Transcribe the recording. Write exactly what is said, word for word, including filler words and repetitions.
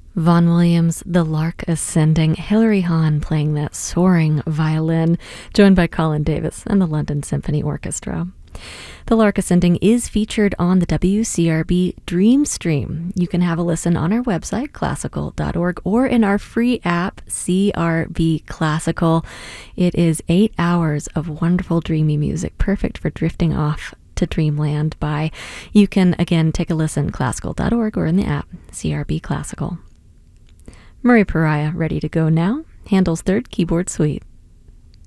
Vaughan Williams, The Lark Ascending, Hilary Hahn playing that soaring violin, joined by Colin Davis and the London Symphony Orchestra. The Lark Ascending is featured on the W C R B Dream Stream. You can have a listen on our website, classical dot org, or in our free app, C R B Classical. It is eight hours of wonderful, dreamy music, perfect for drifting off to dreamland by. You can, again, take a listen, classical dot org, or in the app, C R B Classical. Murray Pariah, ready to go now. Handel's Third Keyboard Suite.